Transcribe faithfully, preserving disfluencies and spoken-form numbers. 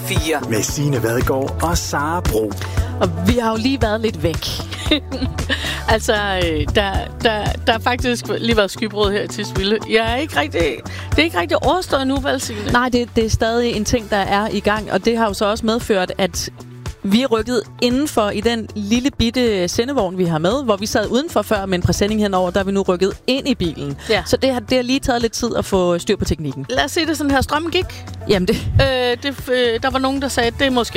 fire. Med Signe Vadgaard og Sara Bro. Og vi har jo lige været lidt væk. altså, der, der, der er faktisk lige været skybrud her i Tisvilde. Jeg er ikke rigtig, det er ikke rigtig overstået nu, vel, Signe? Nej, det, det er stadig en ting, der er i gang, og det har jo så også medført, at vi er rykket indenfor i den lille bitte sendevogn, vi har med, hvor vi sad udenfor før med en præsending henover, der er vi nu rykket ind i bilen. Ja. Så det har, det har lige taget lidt tid at få styr på teknikken. Lad os se det sådan her. Strømmen gik. Jamen det... Øh, det øh, der var nogen, der sagde, at det er måske